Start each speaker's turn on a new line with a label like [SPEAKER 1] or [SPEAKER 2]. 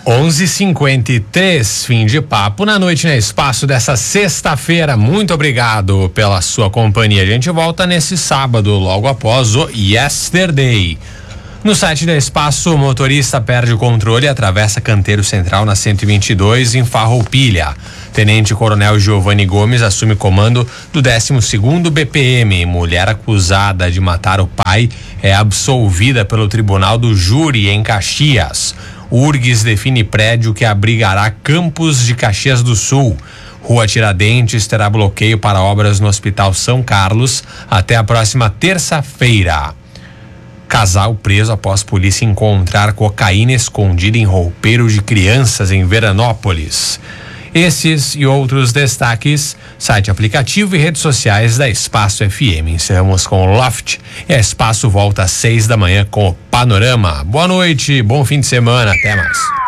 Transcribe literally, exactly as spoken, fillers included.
[SPEAKER 1] onze e cinquenta e três, fim de papo na noite, né? Espaço dessa sexta-feira. Muito obrigado pela sua companhia. A gente volta nesse sábado, logo após o Yesterday. No site da Espaço, o motorista perde o controle e atravessa Canteiro Central na cento e vinte e dois em Farroupilha. Tenente Coronel Giovanni Gomes assume comando do décimo segundo B P M. Mulher acusada de matar o pai é absolvida pelo Tribunal do Júri em Caxias. URGS define prédio que abrigará campus de Caxias do Sul. Rua Tiradentes terá bloqueio para obras no Hospital São Carlos até a próxima terça-feira. Casal preso após polícia encontrar cocaína escondida em roupeiro de crianças em Veranópolis. Esses e outros destaques, site, aplicativo e redes sociais da Espaço F M. Encerramos com o Loft e a Espaço volta às seis da manhã com o Panorama. Boa noite, bom fim de semana, até mais.